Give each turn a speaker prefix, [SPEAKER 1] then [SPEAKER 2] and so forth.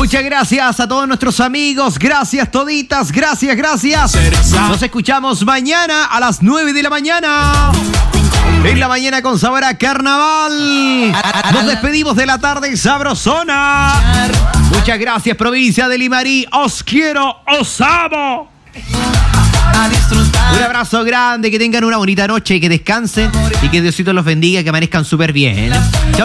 [SPEAKER 1] Muchas gracias a todos nuestros amigos. Gracias toditas. Gracias. Nos escuchamos mañana a las 9 de la mañana. En la mañana con sabor a carnaval. Nos despedimos de la tarde sabrosona. Muchas gracias, provincia de Limarí. Os quiero, os amo. Un abrazo grande, que tengan una bonita noche, que descansen y que Diosito los bendiga, que amanezcan súper bien. Chao.